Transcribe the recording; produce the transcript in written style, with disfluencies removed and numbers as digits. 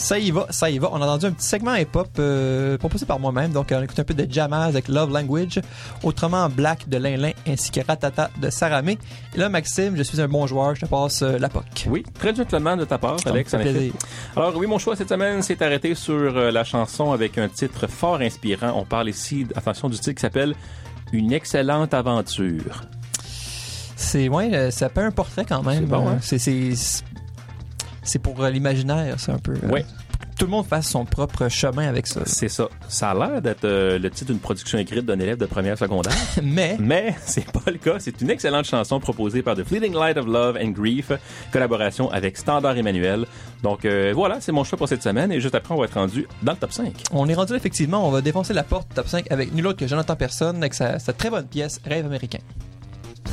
Ça y va. On a entendu un petit segment hip-hop proposé par moi-même. Donc, on écoute un peu de Jammaz avec Love Language, autrement Black de Lin-Lin ainsi que Ratata de Saramé. Et là, Maxime, je suis un bon joueur, je te passe la POC. Oui, très gentleman de ta part, Alex. Ça me fait plaisir. Alors oui, mon choix cette semaine s'est arrêté sur la chanson avec un titre fort inspirant. On parle ici, attention, du titre qui s'appelle « Une excellente aventure ». Ça fait un portrait quand même. C'est bon, hein? C'est pour l'imaginaire, c'est un peu. Oui. Tout le monde fasse son propre chemin avec ça. C'est ça. Ça a l'air d'être le titre d'une production écrite d'un élève de première secondaire. Mais c'est pas le cas. C'est une excellente chanson proposée par The Fleeting Light of Love and Grief, collaboration avec Standard Emmanuel. Donc voilà, c'est mon choix pour cette semaine. Et juste après, on va être rendu dans le top 5. On est rendu là, effectivement. On va défoncer la porte top 5 avec nul autre que Jonathan Persson avec sa très bonne pièce Rêve américain.